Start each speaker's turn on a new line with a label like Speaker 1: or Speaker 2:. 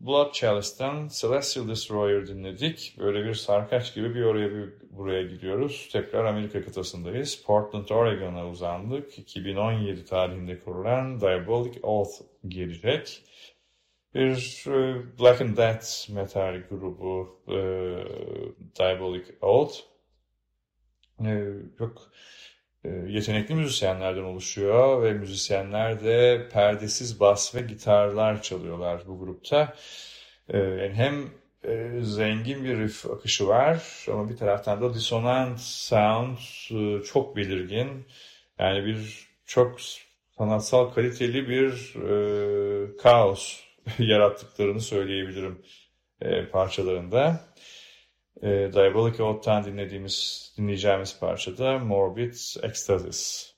Speaker 1: Blood Chalice'den Celestial Destroyer dinledik. Böyle bir sarkaç gibi bir oraya bir buraya gidiyoruz. Tekrar Amerika kıtasındayız. Portland, Oregon'a uzandık. 2017 tarihinde kurulan Diabolic Oath gelecek. Bir Black and Death metal grubu Diabolic Oath. Çok yetenekli müzisyenlerden oluşuyor ve müzisyenler de perdesiz bas ve gitarlar çalıyorlar bu grupta. Yani hem zengin bir riff akışı var ama bir taraftan da disonant sound çok belirgin. Yani bir çok sanatsal kaliteli bir kaos yarattıklarını söyleyebilirim parçalarında. Diabolic Oath'tan dinleyeceğimiz parçada Morbid Ecstasis.